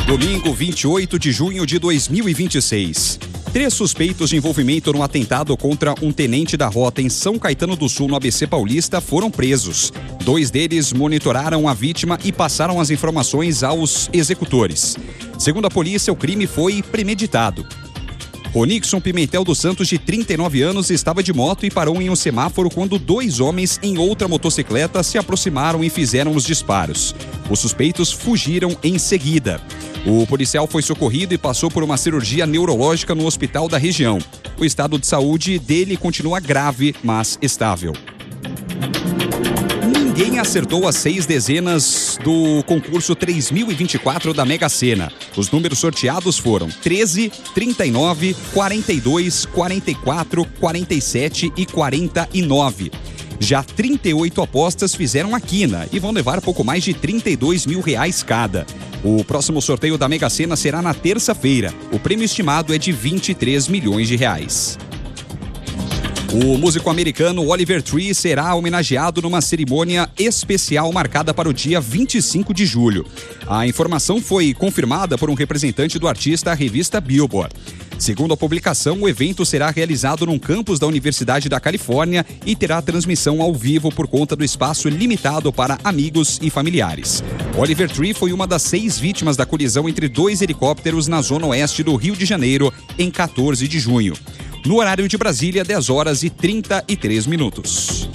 Domingo, 28 de junho de 2026. 3 suspeitos de envolvimento no atentado contra um tenente da rota em São Caetano do Sul, no ABC Paulista, foram presos. 2 deles monitoraram a vítima e passaram as informações aos executores. Segundo a polícia, o crime foi premeditado. Ronixon Pimentel dos Santos, de 39 anos, estava de moto e parou em um semáforo quando 2 homens em outra motocicleta se aproximaram e fizeram os disparos. Os suspeitos fugiram em seguida. O policial foi socorrido e passou por uma cirurgia neurológica no hospital da região. O estado de saúde dele continua grave, mas estável. Ninguém acertou as 6 dezenas do concurso 3024 da Mega Sena. Os números sorteados foram 13, 39, 42, 44, 47 e 49. Já 38 apostas fizeram a quina e vão levar pouco mais de R$32 mil cada. O próximo sorteio da Mega Sena será na terça-feira. O prêmio estimado é de R$23 milhões. O músico americano Oliver Tree será homenageado numa cerimônia especial marcada para o dia 25 de julho. A informação foi confirmada por um representante do artista à revista Billboard. Segundo a publicação, o evento será realizado num campus da Universidade da Califórnia e terá transmissão ao vivo por conta do espaço limitado para amigos e familiares. Oliver Tree foi uma das 6 vítimas da colisão entre 2 helicópteros na zona oeste do Rio de Janeiro em 14 de junho. No horário de Brasília, 10 horas e 33 minutos.